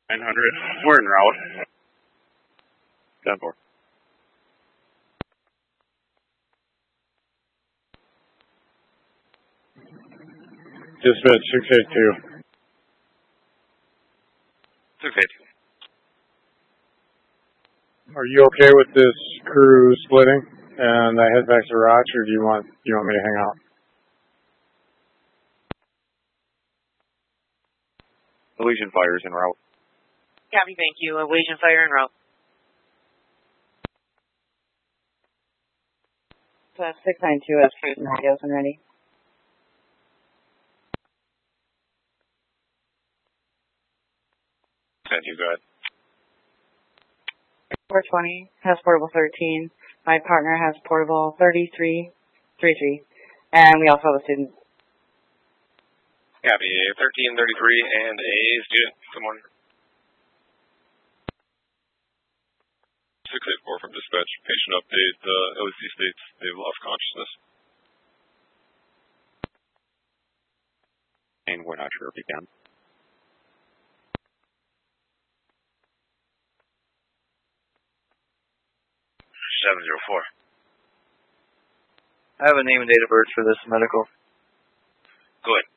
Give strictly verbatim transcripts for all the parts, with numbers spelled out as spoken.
nine hundred. We're en route. ten four. Dispatch six eight two. six eight two. Are you okay with this crew splitting and I head back to Roch, or do you want you want me to hang out? Legion fires en route. Copy, thank you. A Legion fire en route. Uh, six nine two has cruise and radios and ready. Thank you, go ahead. four twenty has portable thirteen. My partner has portable thirty-three thirty-three. And we also have a student. Copy, thirteen thirty-three and a student. Good morning. six eight four from dispatch. Patient update, uh, L E C states they've lost consciousness. And we're not sure if he can. seven zero four. I have a name and date of birth for this medical. Go ahead.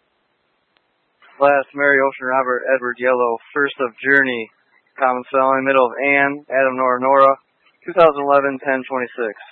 Last, Mary Ocean Robert Edward Yellow, first of Journey, common spelling, middle of Ann, Adam Nora Nora, two thousand eleven ten twenty-six.